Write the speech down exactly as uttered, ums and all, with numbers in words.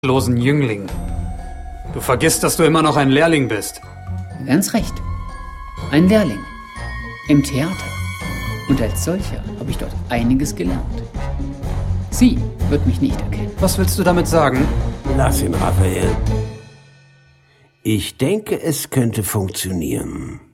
losen Jüngling. Du vergisst, dass du immer noch ein Lehrling bist. Ganz recht. Ein Lehrling. Im Theater. Und als solcher habe ich dort einiges gelernt. Sie wird mich nicht erkennen. Was willst du damit sagen? Lass ihn, Raphael. Ich denke, es könnte funktionieren.